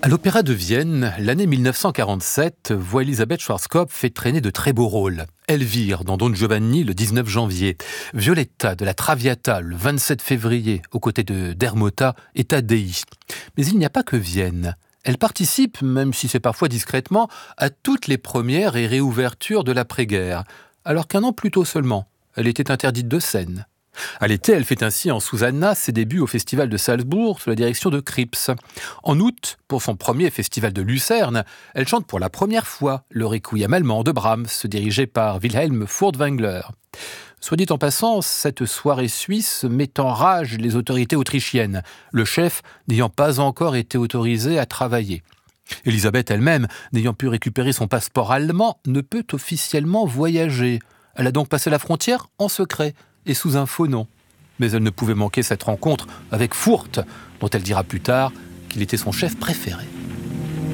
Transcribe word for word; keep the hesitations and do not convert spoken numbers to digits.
À l'Opéra de Vienne, l'année mille neuf cent quarante-sept voit Elisabeth Schwarzkopf traîner de très beaux rôles. Elvire dans Don Giovanni le dix-neuf janvier, Violetta de la Traviata le vingt-sept février aux côtés de Dermota et Taddei. Mais il n'y a pas que Vienne. Elle participe, même si c'est parfois discrètement, à toutes les premières et réouvertures de l'après-guerre, alors qu'un an plus tôt seulement, elle était interdite de scène. À l'été, elle fait ainsi en Susanna ses débuts au Festival de Salzbourg sous la direction de Kripps. En août, pour son premier festival de Lucerne, elle chante pour la première fois le Requiem allemand de Brahms, dirigé par Wilhelm Furtwängler. Soit dit en passant, cette soirée suisse met en rage les autorités autrichiennes, le chef n'ayant pas encore été autorisé à travailler. Elisabeth elle-même, n'ayant pu récupérer son passeport allemand, ne peut officiellement voyager. Elle a donc passé la frontière en secret et sous un faux nom. Mais elle ne pouvait manquer cette rencontre avec Furt, dont elle dira plus tard qu'il était son chef préféré.